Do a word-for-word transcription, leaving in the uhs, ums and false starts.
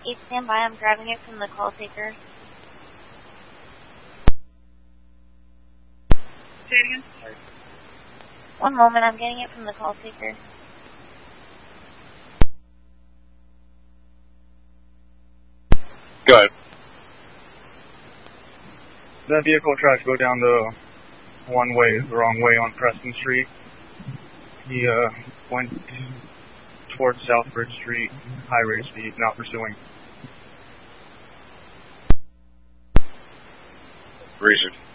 eight, stand by. I'm grabbing it from the call taker. Say it again. Sorry. One moment. I'm getting it from the call taker. Go ahead. That vehicle tried to go down the one way, the wrong way on Preston Street. He uh, went towards Southbridge Street, high rate of speed, not pursuing. Reason.